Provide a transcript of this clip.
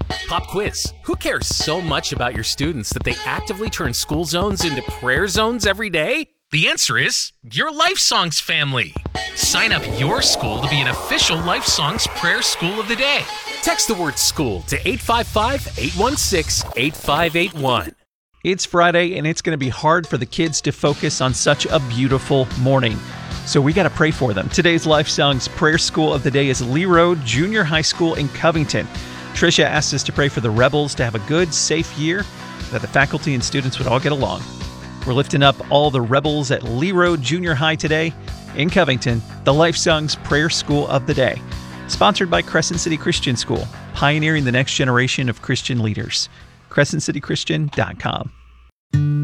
Pop quiz. Who cares so much about your students that they actively turn school zones into prayer zones every day? The answer is your Life Songs family. Sign up your school to be an official Life Songs prayer school of the day. Text the word school to 855-816-8581. It's Friday, and it's going to be hard for the kids to focus on such a beautiful morning. So we got to pray for them. Today's Life Songs prayer school of the day is Lee Road Junior High School in Covington. Tricia asked us to pray for the Rebels to have a good, safe year, that the faculty and students would all get along. We're lifting up all the Rebels at Lee Road Junior High today in Covington, the Life Songs prayer school of the day. Sponsored by Crescent City Christian School, pioneering the next generation of Christian leaders. CrescentCityChristian.com.